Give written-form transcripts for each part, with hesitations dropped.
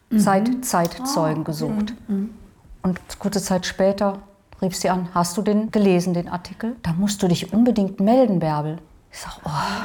Zeitzeugen gesucht. Und kurze Zeit später rief sie an, hast du den gelesen, den Artikel? Da musst du dich unbedingt melden, Bärbel. Ich sage,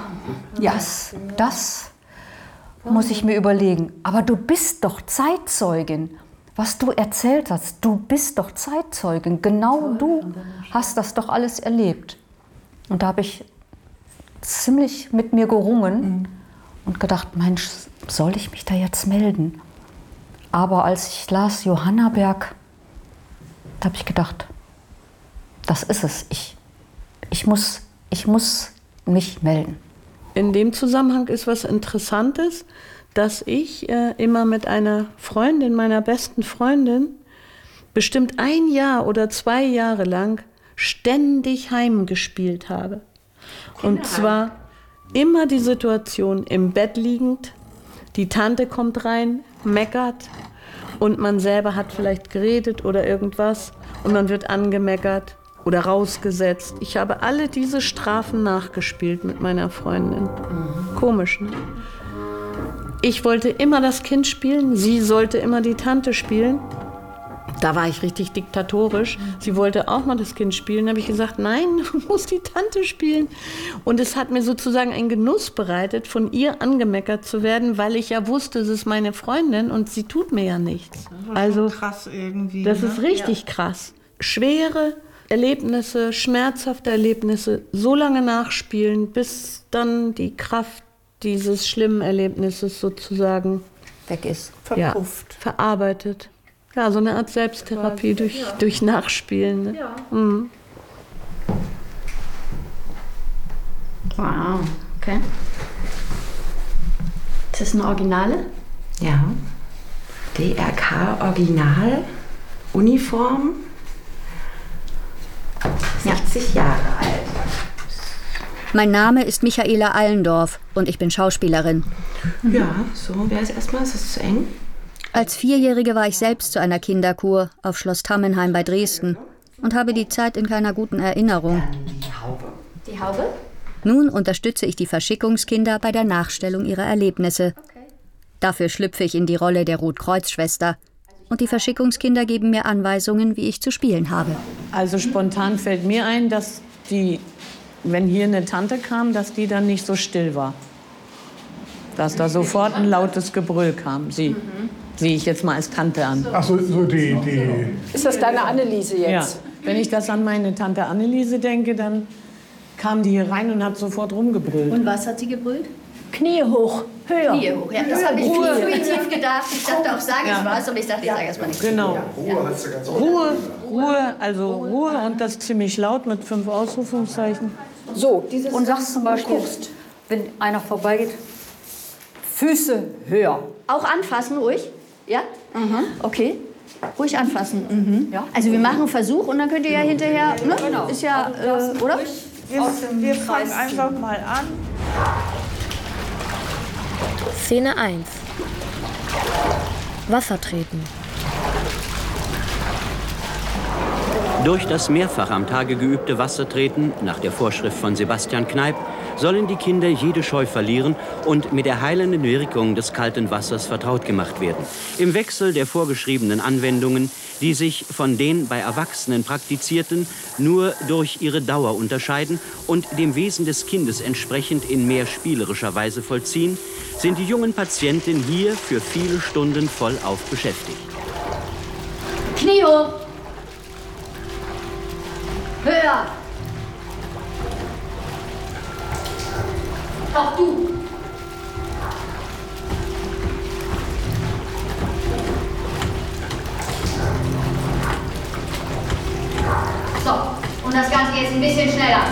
das muss ich mir überlegen. Aber du bist doch Zeitzeugin. Was du erzählt hast, du bist doch Zeitzeugin. Genau du hast das doch alles erlebt. Und da habe ich ziemlich mit mir gerungen und gedacht, Mensch, soll ich mich da jetzt melden? Aber als ich las Johannaberg, da habe ich gedacht, das ist es. Ich muss mich melden. In dem Zusammenhang ist was Interessantes, dass ich immer mit einer Freundin, meiner besten Freundin, bestimmt 1 Jahr oder 2 Jahre lang ständig heimgespielt habe. Und zwar immer die Situation im Bett liegend, die Tante kommt rein, meckert und man selber hat vielleicht geredet oder irgendwas und man wird angemeckert oder rausgesetzt. Ich habe alle diese Strafen nachgespielt mit meiner Freundin. Komisch, ne? Ich wollte immer das Kind spielen, sie sollte immer die Tante spielen. Da war ich richtig diktatorisch. Sie wollte auch mal das Kind spielen. Da habe ich gesagt, nein, du musst die Tante spielen. Und es hat mir sozusagen einen Genuss bereitet, von ihr angemeckert zu werden, weil ich ja wusste, es ist meine Freundin und sie tut mir ja nichts. Also krass irgendwie. Das ist richtig krass. Schwere Erlebnisse, schmerzhafte Erlebnisse so lange nachspielen, bis dann die Kraft dieses schlimmen Erlebnisses sozusagen Weg ist. Verpufft. Verarbeitet. Ja, so eine Art Selbsttherapie durch Nachspielen. Ne? Ja. Mhm. Wow, okay. Ist das eine Originale? Ja. DRK Original, Uniform, 60 Jahre alt. Mein Name ist Michaela Allendorf und ich bin Schauspielerin. Ja, so wäre es erstmal. Ist es zu eng? Als 4-Jährige war ich selbst zu einer Kinderkur auf Schloss Tammenheim bei Dresden und habe die Zeit in keiner guten Erinnerung. Die Haube? Nun unterstütze ich die Verschickungskinder bei der Nachstellung ihrer Erlebnisse. Dafür schlüpfe ich in die Rolle der Rotkreuzschwester. Und die Verschickungskinder geben mir Anweisungen, wie ich zu spielen habe. Also spontan fällt mir ein, dass wenn hier eine Tante kam, dass die dann nicht so still war. Dass da sofort ein lautes Gebrüll kam. Sehe ich jetzt mal als Tante an. Ach so, die. Ist das deine Anneliese jetzt? Ja. Wenn ich das an meine Tante Anneliese denke, dann kam die hier rein und hat sofort rumgebrüllt. Und was hat sie gebrüllt? Knie hoch, höher. Knie hoch, ja. Das habe ich intuitiv gedacht. Ich dachte auch, sage ich was, aber ich dachte, ich sage erst mal nichts. Genau. Ruhe, also Ruhe und das ziemlich laut mit 5 Ausrufungszeichen. So, dieses Und sagst zum Beispiel, wenn einer vorbeigeht, Füße höher. Auch anfassen, ruhig? Ja? Okay. Ruhig anfassen. Ja. Also wir machen einen Versuch und dann könnt ihr ja hinterher, ne? Genau. Ist ja, oder? Wir fangen einfach mal an. Szene 1. Wasser treten. Durch das mehrfach am Tage geübte Wassertreten, nach der Vorschrift von Sebastian Kneipp, sollen die Kinder jede Scheu verlieren und mit der heilenden Wirkung des kalten Wassers vertraut gemacht werden. Im Wechsel der vorgeschriebenen Anwendungen, die sich von den bei Erwachsenen praktizierten nur durch ihre Dauer unterscheiden und dem Wesen des Kindes entsprechend in mehr spielerischer Weise vollziehen, sind die jungen Patienten hier für viele Stunden vollauf beschäftigt. Knie hoch. Höher. Auch du. So, und das Ganze jetzt ein bisschen schneller.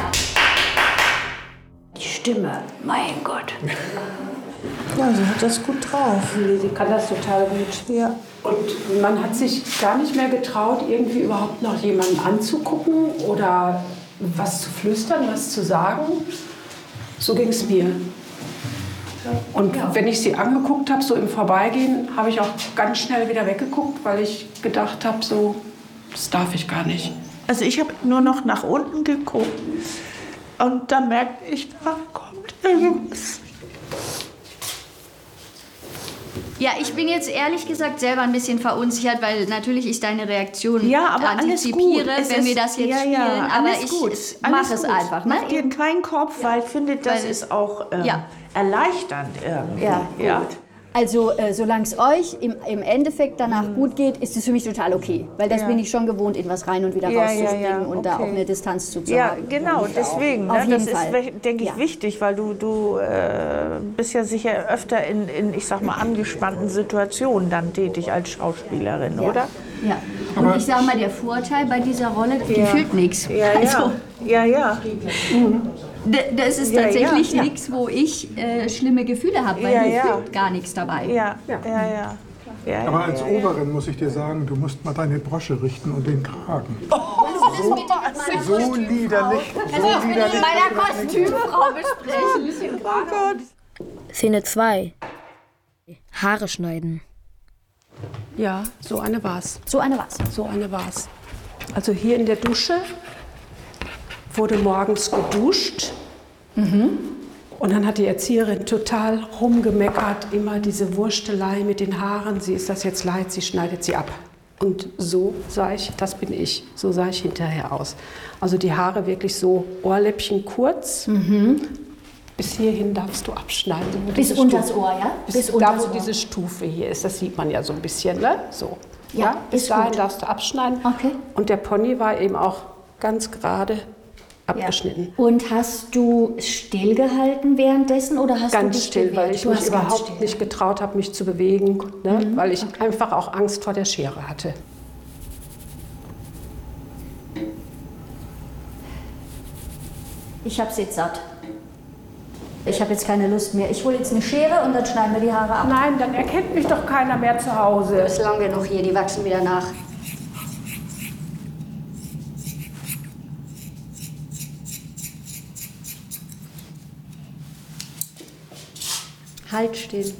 Die Stimme, mein Gott. Ja, sie hat das gut drauf. Sie kann das total gut. Ja. Und man hat sich gar nicht mehr getraut, irgendwie überhaupt noch jemanden anzugucken oder was zu flüstern, was zu sagen. So ging es mir. Und wenn ich sie angeguckt habe, so im Vorbeigehen, habe ich auch ganz schnell wieder weggeguckt, weil ich gedacht habe, so, das darf ich gar nicht. Also ich habe nur noch nach unten geguckt und da merkte ich, da kommt irgendwas. Ja, ich bin jetzt ehrlich gesagt selber ein bisschen verunsichert, weil natürlich ich deine Reaktion antizipiere, wenn wir das jetzt spielen. Aber ich mache es einfach. Mach dir keinen Kopf, weil ich finde, das ist auch erleichternd irgendwie. Ja, gut. Also, solange es euch im Endeffekt danach gut geht, ist es für mich total okay. Weil das bin ich schon gewohnt, in was rein und wieder rauszuspringen und da auch eine Distanz zuzuhalten. Ja, genau, deswegen. Ne? Das ist, denke ich, wichtig, weil du bist ja sicher öfter in, ich sag mal, angespannten Situationen dann tätig als Schauspielerin, oder? Ja. Und ich sag mal, der Vorteil bei dieser Rolle, die fühlt nichts. Ja. Das ist tatsächlich nichts, wo ich schlimme Gefühle habe, weil mir fühlt gar nichts dabei. Ja. Aber als Oberin muss ich dir sagen, du musst mal deine Brosche richten und den Kragen. So liederlich. Kannst du das mit meiner Kostümfrau besprechen? Oh Gott. Szene 2. Haare schneiden. Ja, so eine war's. So eine war's. Also hier in der Dusche wurde morgens geduscht. Und dann hat die Erzieherin total rumgemeckert, immer diese Wurstelei mit den Haaren. Sie ist das jetzt leid, sie schneidet sie ab. Und so sah ich, das bin ich, so sah ich hinterher aus. Also die Haare wirklich so Ohrläppchen kurz. Bis hierhin darfst du abschneiden. Bis unters Ohr, ja? Bis da, wo diese Stufe hier ist, das sieht man ja so ein bisschen, ne? So. Ja, bis dahin darfst du abschneiden. Okay. Und der Pony war eben auch ganz gerade abgeschnitten. Ja. Und hast du stillgehalten währenddessen oder hast ganz du dich still, weil ich mich überhaupt still. nicht getraut habe, mich zu bewegen, ne? Weil ich einfach auch Angst vor der Schere hatte. Ich hab's jetzt satt. Ich habe jetzt keine Lust mehr. Ich hole jetzt eine Schere und dann schneiden wir die Haare ab. Nein, dann erkennt mich doch keiner mehr zu Hause. Das ist lang genug hier, die wachsen wieder nach. Halt still.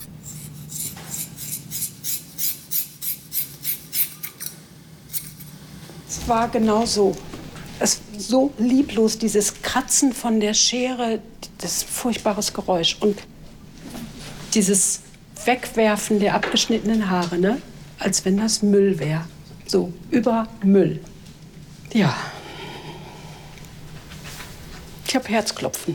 Es war genau so. Es war so lieblos, dieses Kratzen von der Schere, das furchtbares Geräusch und dieses Wegwerfen der abgeschnittenen Haare, ne? Als wenn das Müll wäre. So, über Müll. Ja. Ich habe Herzklopfen.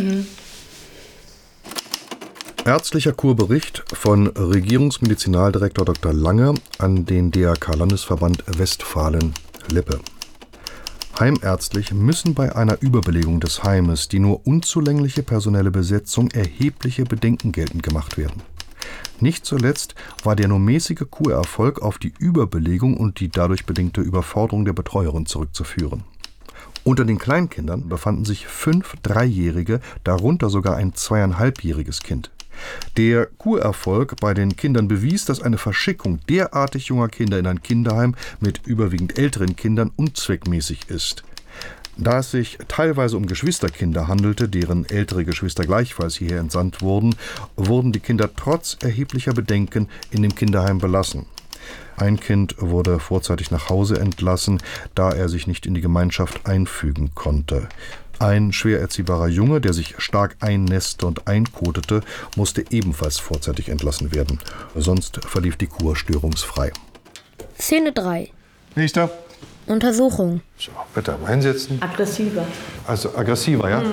Ärztlicher Kurbericht von Regierungsmedizinaldirektor Dr. Lange an den DRK-Landesverband Westfalen-Lippe. Heimärztlich müssen bei einer Überbelegung des Heimes die nur unzulängliche personelle Besetzung erhebliche Bedenken geltend gemacht werden. Nicht zuletzt war der nur mäßige Kurerfolg auf die Überbelegung und die dadurch bedingte Überforderung der Betreuerin zurückzuführen. Unter den Kleinkindern befanden sich 5 Dreijährige, darunter sogar ein 2,5-jähriges Kind. Der Kurerfolg bei den Kindern bewies, dass eine Verschickung derartig junger Kinder in ein Kinderheim mit überwiegend älteren Kindern unzweckmäßig ist. Da es sich teilweise um Geschwisterkinder handelte, deren ältere Geschwister gleichfalls hierher entsandt wurden, wurden die Kinder trotz erheblicher Bedenken in dem Kinderheim belassen. Ein Kind wurde vorzeitig nach Hause entlassen, da er sich nicht in die Gemeinschaft einfügen konnte. Ein schwer erziehbarer Junge, der sich stark einnässte und einkotete, musste ebenfalls vorzeitig entlassen werden. Sonst verlief die Kur störungsfrei. Szene 3. Nächster. Untersuchung. So, bitte mal hinsetzen. Aggressiver. Also aggressiver, ja?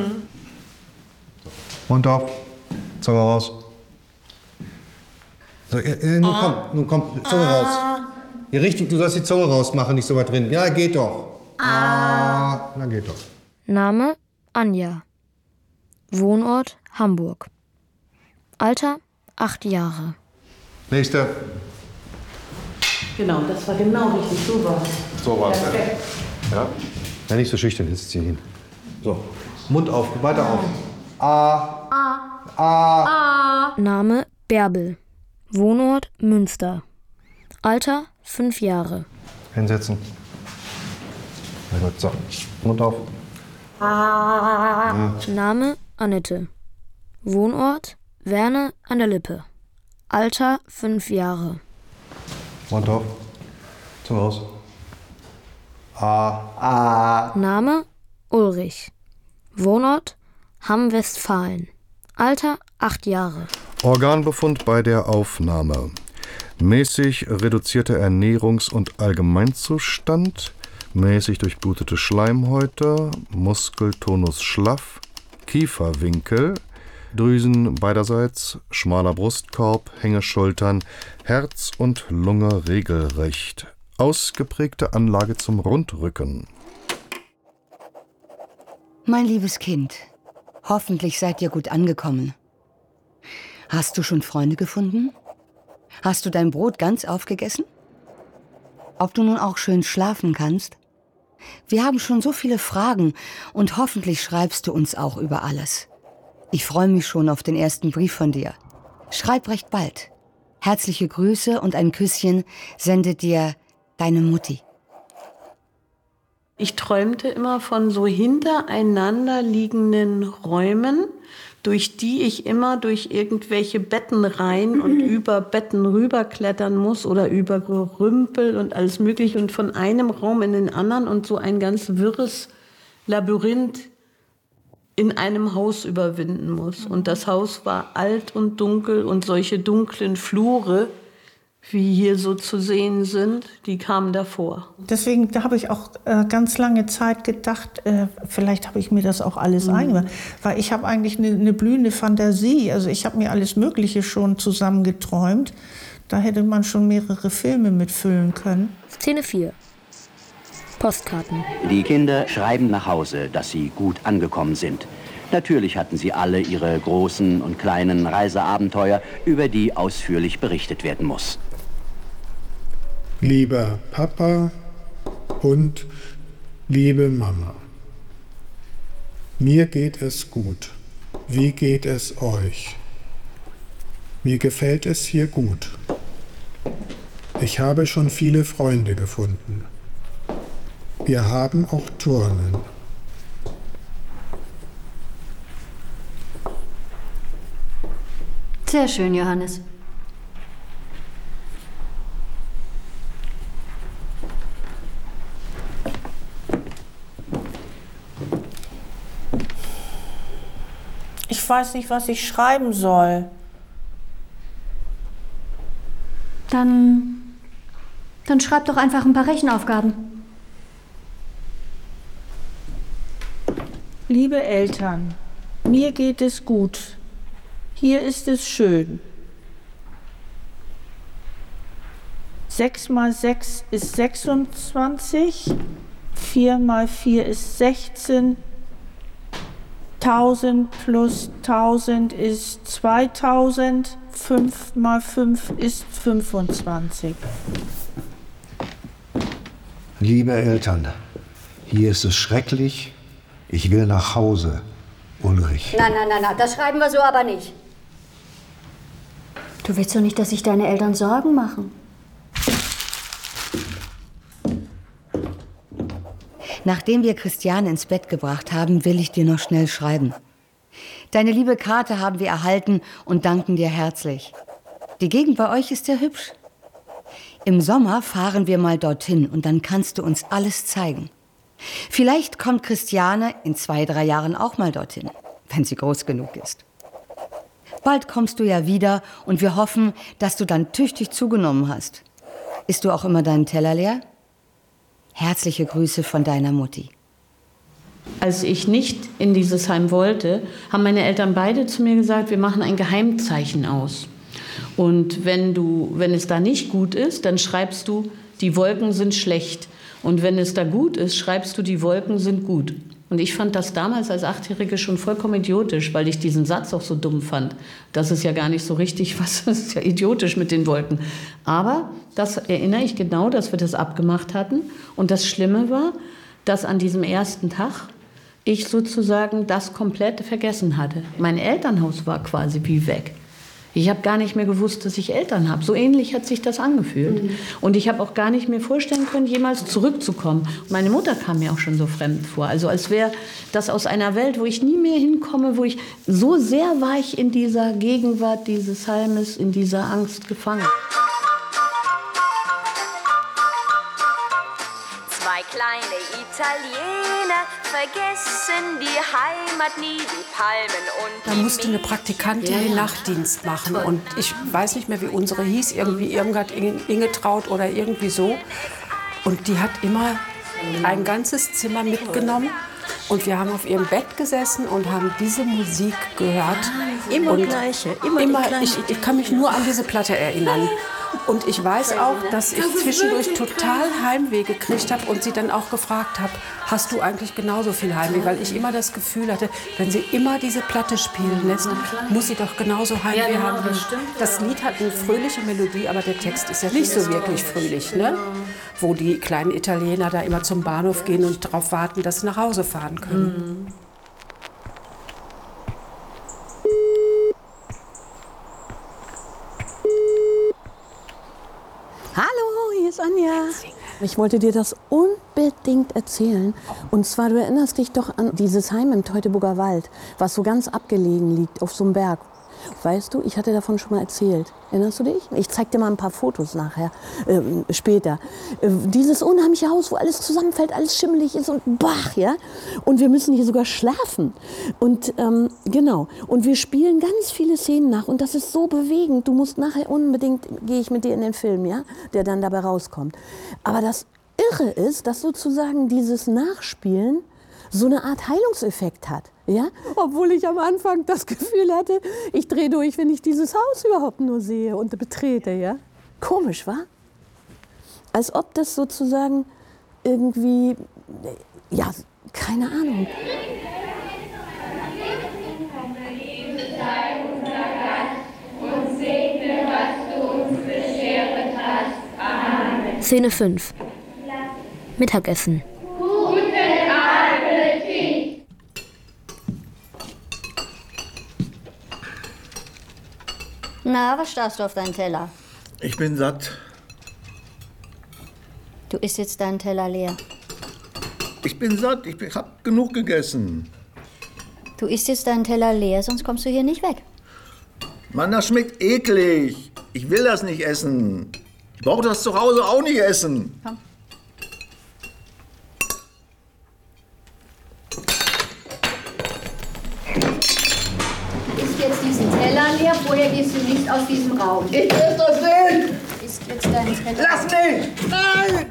Mund auf. Zunge raus. So, nun komm, Zunge raus. Ja, richtig, du sollst die Zunge rausmachen, nicht so weit drin. Ja, geht doch. Na, geht doch. Name Anja. Wohnort Hamburg. Alter 8 Jahre. Nächster. Genau, das war genau richtig. So war es. So war's. Perfekt. Ja. Ja, nicht so schüchtern, jetzt zieh hin. So, Mund auf, weiter auf. Name Bärbel. Wohnort Münster. Alter 5 Jahre. Hinsetzen. Na gut, so. Mund auf. Name Annette. Wohnort Werne an der Lippe. Alter 5 Jahre. Mund auf. Zunge raus. Name Ulrich. Wohnort Hamm-Westfalen. Alter 8 Jahre. Organbefund bei der Aufnahme. Mäßig reduzierter Ernährungs- und Allgemeinzustand, mäßig durchblutete Schleimhäute, Muskeltonus schlaff, Kieferwinkel, Drüsen beiderseits, schmaler Brustkorb, Hängeschultern, Herz und Lunge regelrecht, ausgeprägte Anlage zum Rundrücken. Mein liebes Kind, hoffentlich seid ihr gut angekommen. Hast du schon Freunde gefunden? Hast du dein Brot ganz aufgegessen? Ob du nun auch schön schlafen kannst? Wir haben schon so viele Fragen und hoffentlich schreibst du uns auch über alles. Ich freue mich schon auf den ersten Brief von dir. Schreib recht bald. Herzliche Grüße und ein Küsschen sendet dir deine Mutti. Ich träumte immer von so hintereinander liegenden Räumen, durch die ich immer durch irgendwelche Betten rein und über Betten rüberklettern muss oder über Gerümpel und alles Mögliche und von einem Raum in den anderen und so ein ganz wirres Labyrinth in einem Haus überwinden muss. Und das Haus war alt und dunkel und solche dunklen Flure, wie hier so zu sehen sind, die kamen davor. Deswegen da habe ich auch ganz lange Zeit gedacht, vielleicht habe ich mir das auch alles eingemacht. Weil ich habe eigentlich eine blühende Fantasie. Also ich habe mir alles Mögliche schon zusammengeträumt. Da hätte man schon mehrere Filme mitfüllen können. Szene 4. Postkarten. Die Kinder schreiben nach Hause, dass sie gut angekommen sind. Natürlich hatten sie alle ihre großen und kleinen Reiseabenteuer, über die ausführlich berichtet werden muss. Lieber Papa und liebe Mama, mir geht es gut. Wie geht es euch? Mir gefällt es hier gut. Ich habe schon viele Freunde gefunden. Wir haben auch Turnen. Sehr schön, Johannes. Ich weiß nicht, was ich schreiben soll. Dann schreib doch einfach ein paar Rechenaufgaben. Liebe Eltern, mir geht es gut. Hier ist es schön. 6 mal 6 ist 26, 4 mal 4 ist 16, 1000 plus 1000 ist 2000, 5 mal 5 ist 25. Liebe Eltern, hier ist es schrecklich. Ich will nach Hause, Ulrich. Nein, das schreiben wir so aber nicht. Du willst doch nicht, dass sich deine Eltern Sorgen machen. Nachdem wir Christiane ins Bett gebracht haben, will ich dir noch schnell schreiben. Deine liebe Karte haben wir erhalten und danken dir herzlich. Die Gegend bei euch ist sehr hübsch. Im Sommer fahren wir mal dorthin und dann kannst du uns alles zeigen. Vielleicht kommt Christiane in 2-3 Jahren auch mal dorthin, wenn sie groß genug ist. Bald kommst du ja wieder und wir hoffen, dass du dann tüchtig zugenommen hast. Isst du auch immer deinen Teller leer? Herzliche Grüße von deiner Mutti. Als ich nicht in dieses Heim wollte, haben meine Eltern beide zu mir gesagt, wir machen ein Geheimzeichen aus. Und wenn es da nicht gut ist, dann schreibst du, die Wolken sind schlecht. Und wenn es da gut ist, schreibst du, die Wolken sind gut. Und ich fand das damals als 8-Jährige schon vollkommen idiotisch, weil ich diesen Satz auch so dumm fand. Das ist ja gar nicht so richtig, das ist ja idiotisch mit den Wolken. Aber das erinnere ich genau, dass wir das abgemacht hatten. Und das Schlimme war, dass an diesem ersten Tag ich sozusagen das komplett vergessen hatte. Mein Elternhaus war quasi wie weg. Ich habe gar nicht mehr gewusst, dass ich Eltern habe. So ähnlich hat sich das angefühlt. Und ich habe auch gar nicht mir vorstellen können, jemals zurückzukommen. Und meine Mutter kam mir auch schon so fremd vor. Also als wäre das aus einer Welt, wo ich nie mehr hinkomme, wo ich so sehr war ich in dieser Gegenwart dieses Heimes, in dieser Angst gefangen. 2 Mein kleine Italiener vergessen die Heimat nie, die Palmen und Da musste eine Praktikantin den Nachtdienst machen. Und ich weiß nicht mehr, wie unsere hieß. Irgendwie Irmgard Ingetraut oder irgendwie so. Und die hat immer ein ganzes Zimmer mitgenommen. Und wir haben auf ihrem Bett gesessen und haben diese Musik gehört. Immer und gleiche, immer die gleiche. Ich kann mich nur an diese Platte erinnern. Und ich weiß auch, dass ich zwischendurch total Heimweh gekriegt habe und sie dann auch gefragt habe, hast du eigentlich genauso viel Heimweh? Weil ich immer das Gefühl hatte, wenn sie immer diese Platte spielen lässt, muss sie doch genauso Heimweh haben. Das Lied hat eine fröhliche Melodie, aber der Text ist ja nicht so wirklich fröhlich, ne? Wo die kleinen Italiener da immer zum Bahnhof gehen und darauf warten, dass sie nach Hause fahren können. Hallo, hier ist Anja. Ich wollte dir das unbedingt erzählen. Und zwar, du erinnerst dich doch an dieses Heim im Teutoburger Wald, was so ganz abgelegen liegt auf so einem Berg. Weißt du, ich hatte davon schon mal erzählt. Erinnerst du dich? Ich zeig dir mal ein paar Fotos nachher, später. Dieses unheimliche Haus, wo alles zusammenfällt, alles schimmelig ist und bach, ja? Und wir müssen hier sogar schlafen. Und genau. Und wir spielen ganz viele Szenen nach. Und das ist so bewegend. Du musst nachher unbedingt, gehe ich mit dir in den Film, ja? Der dann dabei rauskommt. Aber das Irre ist, dass sozusagen dieses Nachspielen so eine Art Heilungseffekt hat. Ja? Obwohl ich am Anfang das Gefühl hatte, ich drehe durch, wenn ich dieses Haus überhaupt nur sehe und betrete. Ja? Komisch, wa? Als ob das sozusagen irgendwie, ja, keine Ahnung. Szene 5. Mittagessen. Na, was starrst du auf deinen Teller? Ich bin satt. Du isst jetzt deinen Teller leer. Ich bin satt. Ich hab genug gegessen. Du isst jetzt deinen Teller leer, sonst kommst du hier nicht weg. Mann, das schmeckt eklig. Ich will das nicht essen. Ich brauche das zu Hause auch nicht essen. Komm. Jetzt diesen Teller leer, vorher gehst du nicht aus diesem Raum. Ich esse das nicht! Isst jetzt deinen Teller. Lass mich! Nein!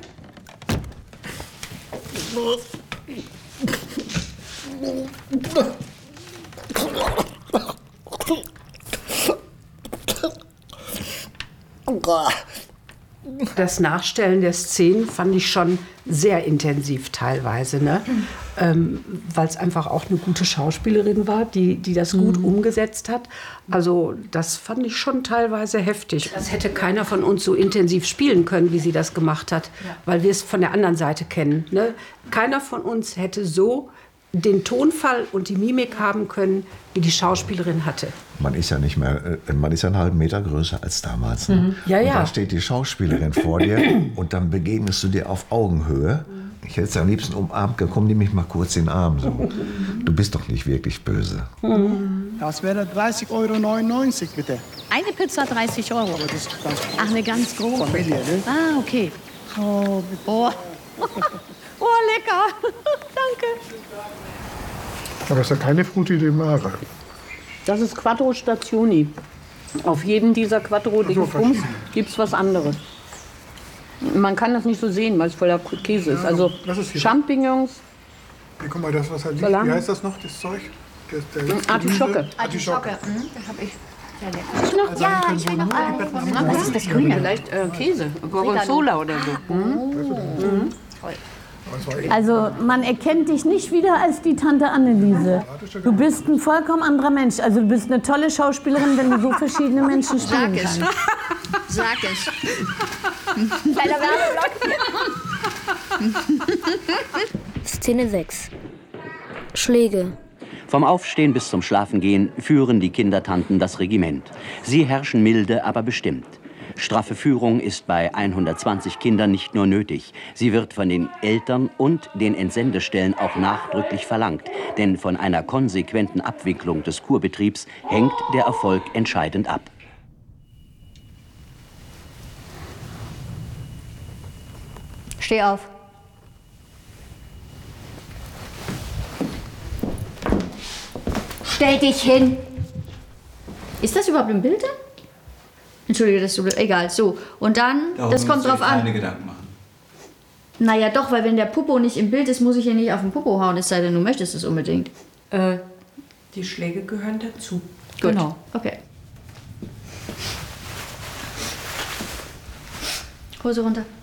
Das Nachstellen der Szenen fand ich schon sehr intensiv teilweise, ne? Weil es einfach auch eine gute Schauspielerin war, die das gut umgesetzt hat. Also das fand ich schon teilweise heftig. Das hätte keiner von uns so intensiv spielen können, wie sie das gemacht hat, weil wir es von der anderen Seite kennen. Ne? Keiner von uns hätte so den Tonfall und die Mimik haben können, wie die Schauspielerin hatte. Man ist ja nicht mehr, man ist ja einen halben Meter größer als damals. Ne? Ja, und ja. da steht die Schauspielerin vor dir und dann begegnest du dir auf Augenhöhe. Ich hätte es am liebsten umarmt, komm, nimm mich mal kurz in den Arm. So. Du bist doch nicht wirklich böse. Das wäre 30,99 € bitte. Eine Pizza 30 €. Aber das ist ganz groß. Ach, eine ganz große. Familie, ne? Ah, okay. Oh, Oh, oh lecker. Danke. Aber es ist ja keine Frutti di Mare. Das ist Quattro Stationi. Auf jedem dieser Quattro Dingsbums gibt es was anderes. Man kann das nicht so sehen, weil es voller Käse ist. Also Champignons. Hier, guck mal, das was halt Salat. wie heißt das noch, das Zeug? Artischocke. Artischocke. Das habe ich. Hast du noch? Ja, ich will noch einen. Was ist das Grüne? Vielleicht Käse, Gorgonzola oder so. Toll. Also man erkennt dich nicht wieder als die Tante Anneliese. Du bist ein vollkommen anderer Mensch. Also du bist eine tolle Schauspielerin, wenn du so verschiedene Menschen spielen kannst. Sag es. Kleiner Werbeblock. Szene 6. Schläge. Vom Aufstehen bis zum Schlafengehen führen die Kindertanten das Regiment. Sie herrschen milde, aber bestimmt. Straffe Führung ist bei 120 Kindern nicht nur nötig. Sie wird von den Eltern und den Entsendestellen auch nachdrücklich verlangt. Denn von einer konsequenten Abwicklung des Kurbetriebs hängt der Erfolg entscheidend ab. Steh auf. Stell dich hin! Ist das überhaupt im Bild? Entschuldige, das ist so egal. So, und dann, das kommt drauf an. Keine Gedanken machen. Naja, doch, weil wenn der Popo nicht im Bild ist, muss ich ja nicht auf den Popo hauen, es sei denn, du möchtest es unbedingt. Die Schläge gehören dazu. Gut. Genau. Okay. Hose runter.